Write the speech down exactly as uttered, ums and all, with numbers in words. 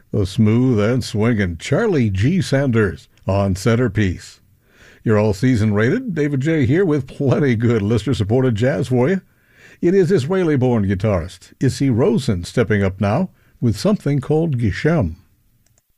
The smooth and swinging Charlie G. Sanders on centerpiece. You're all season rated. David J. here with plenty good listener-supported jazz for you. It is Israeli-born guitarist Issi Rosen stepping up now with something called Geshem.